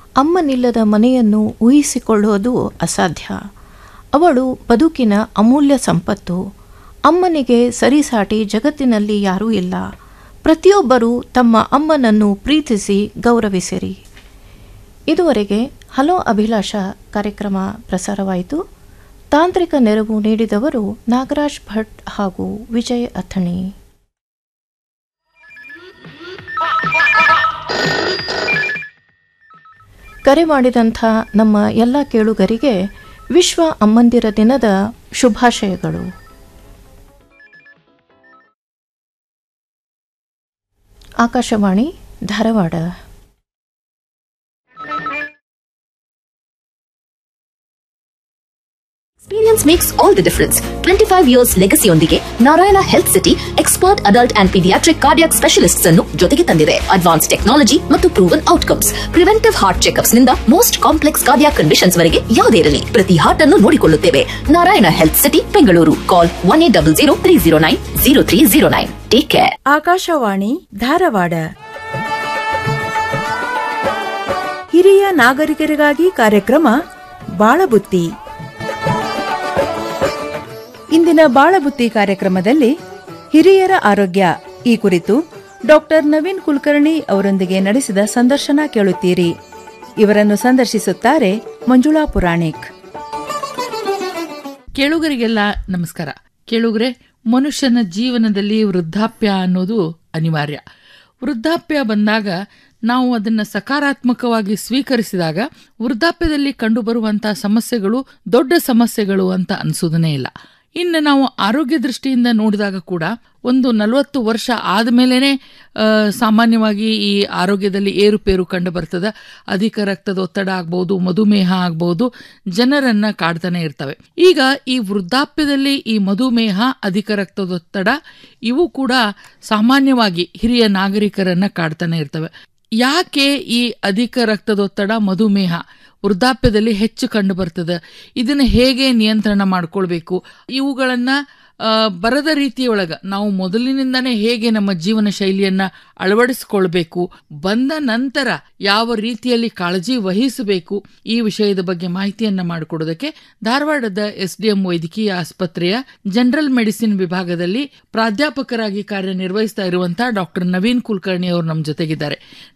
ಅಮ್ಮನಿಲ್ಲದ ಮನೆಯನ್ನು ಊಹಿಸಿಕೊಳ್ಳುವುದು ಅಸಾಧ್ಯ. ಅವಳು ಬದುಕಿನ ಅಮೂಲ್ಯ ಸಂಪತ್ತು. ಅಮ್ಮನಿಗೆ ಸರಿಸಾಟಿ ಜಗತ್ತಿನಲ್ಲಿ ಯಾರೂ ಇಲ್ಲ. ಪ್ರತಿಯೊಬ್ಬರೂ ತಮ್ಮ ಅಮ್ಮನನ್ನು ಪ್ರೀತಿಸಿ ಗೌರವಿಸಿರಿ. ಇದುವರೆಗೆ ಹಲೋ ಅಭಿಲಾಷ ಕಾರ್ಯಕ್ರಮ ಪ್ರಸಾರವಾಯಿತು. ತಾಂತ್ರಿಕ ನೆರವು ನೀಡಿದವರು ನಾಗರಾಜ್ ಭಟ್ ಹಾಗೂ ವಿಜಯ್ ಅಥಣಿ. ಕರೆ ಮಾಡಿದಂಥ ನಮ್ಮ ಎಲ್ಲ ಕೇಳುಗರಿಗೆ ವಿಶ್ವ ಅಮ್ಮಂದಿರ ದಿನದ ಶುಭಾಶಯಗಳು. Akashvani Dharwad. Experience makes all the difference. 25 years legacy ಒಂದಿಗೆ Narayana health city expert adult and paediatric cardiac specialists ಅನ್ನು ಜೊತೆಗೆ ತಂದಿದೆ. ಅಡ್ವಾನ್ಸ್ ಟೆಕ್ನಾಲಜಿ ಮತ್ತು proven outcomes. Preventive heart checkups ನಿಂದ ಮೋಸ್ಟ್ ಕಾಂಪ್ಲೆಕ್ಸ್ ಕಾರ್ಡಿಯಾಕ್ ಕಂಡೀಷನ್ಸ್ ವರೆಗೆ ಯಾವುದೇ ಇರಲಿ, ಪ್ರತಿ ಹಾರ್ಟ್ ಅನ್ನು ನೋಡಿಕೊಳ್ಳುತ್ತೇವೆ. Narayana health city Bengaluru. ಕಾಲ್ 1800 ಟೇಕ್ ಕೇರ್. ಆಕಾಶವಾಣಿ ಧಾರವಾಡ. ಹಿರಿಯ ನಾಗರಿಕರಿಗಾಗಿ ಕಾರ್ಯಕ್ರಮ ಬಾಳಬುತ್ತಿ. ಇಂದಿನ ಬಾಳಬುತ್ತಿ ಕಾರ್ಯಕ್ರಮದಲ್ಲಿ ಹಿರಿಯರ ಆರೋಗ್ಯ ಈ ಕುರಿತು ಡಾಕ್ಟರ್ ನವೀನ್ ಕುಲಕರ್ಣಿ ಅವರೊಂದಿಗೆ ನಡೆಸಿದ ಸಂದರ್ಶನ ಕೇಳುತ್ತೀರಿ. ಇವರನ್ನು ಸಂದರ್ಶಿಸುತ್ತಾರೆ ಮಂಜುಳಾ ಪುರಾಣಿಕ್. ಕೇಳುಗರಿಗೆಲ್ಲ ನಮಸ್ಕಾರ. ಕೇಳುಗರೆ, ಮನುಷ್ಯನ ಜೀವನದಲ್ಲಿ ವೃದ್ಧಾಪ್ಯ ಅನ್ನೋದು ಅನಿವಾರ್ಯ. ವೃದ್ಧಾಪ್ಯ ಬಂದಾಗ ನಾವು ಅದನ್ನು ಸಕಾರಾತ್ಮಕವಾಗಿ ಸ್ವೀಕರಿಸಿದಾಗ ವೃದ್ಧಾಪ್ಯದಲ್ಲಿ ಕಂಡುಬರುವಂತಹ ಸಮಸ್ಯೆಗಳು ದೊಡ್ಡ ಸಮಸ್ಯೆಗಳು ಅಂತ ಅನಿಸೋದನ್ನೇ ಇಲ್ಲ. ಇನ್ನು ನಾವು ಆರೋಗ್ಯ ದೃಷ್ಟಿಯಿಂದ ನೋಡಿದಾಗ ಕೂಡ ಒಂದು 40 ವರ್ಷ ಆದಮೇಲೆ ಸಾಮಾನ್ಯವಾಗಿ ಈ ಆರೋಗ್ಯದಲ್ಲಿ ಏರುಪೇರು ಕಂಡು ಬರ್ತದೆ. ಅಧಿಕ ರಕ್ತದೊತ್ತಡ ಆಗ್ಬೋದು, ಮಧುಮೇಹ ಆಗ್ಬೋದು, ಜನರನ್ನ ಕಾಡ್ತಾನೆ ಇರ್ತವೆ. ಈಗ ಈ ವೃದ್ಧಾಪ್ಯದಲ್ಲಿ ಈ ಮಧುಮೇಹ, ಅಧಿಕ ರಕ್ತದೊತ್ತಡ ಇವು ಕೂಡ ಸಾಮಾನ್ಯವಾಗಿ ಹಿರಿಯ ನಾಗರಿಕರನ್ನ ಕಾಡ್ತಾನೆ ಇರ್ತವೆ. ಯಾಕೆ ಈ ಅಧಿಕ ರಕ್ತದೊತ್ತಡ, ಮಧುಮೇಹ ವೃದ್ಧಾಪ್ಯದಲ್ಲಿ ಹೆಚ್ಚು ಕಂಡು ಬರ್ತದೆ? ಇದನ್ನು ಹೇಗೆ ನಿಯಂತ್ರಣ ಮಾಡ್ಕೊಳ್ಬೇಕು? ಇವುಗಳನ್ನ ಬರದ ರೀತಿಯೊಳಗ ನಾವು ಮೊದಲಿನಿಂದಾನೇ ಹೇಗೆ ನಮ್ಮ ಜೀವನ ಶೈಲಿಯನ್ನ ಅಳವಡಿಸಿಕೊಳ್ಬೇಕು, ಬಂದ ನಂತರ ಯಾವ ರೀತಿಯಲ್ಲಿ ಕಾಳಜಿ ವಹಿಸಬೇಕು, ಈ ವಿಷಯದ ಬಗ್ಗೆ ಮಾಹಿತಿಯನ್ನ ಮಾಡಿಕೊಡೋದಕ್ಕೆ ಧಾರವಾಡದ SDM ವೈದ್ಯಕೀಯ ಆಸ್ಪತ್ರೆಯ ಜನರಲ್ ಮೆಡಿಸಿನ್ ವಿಭಾಗದಲ್ಲಿ ಪ್ರಾಧ್ಯಾಪಕರಾಗಿ ಕಾರ್ಯನಿರ್ವಹಿಸ್ತಾ ಇರುವಂತಹ ಡಾಕ್ಟರ್ ನವೀನ್ ಕುಲಕರ್ಣಿ ಅವರು ನಮ್ಮ ಜೊತೆಗಿದ್ದಾರೆ.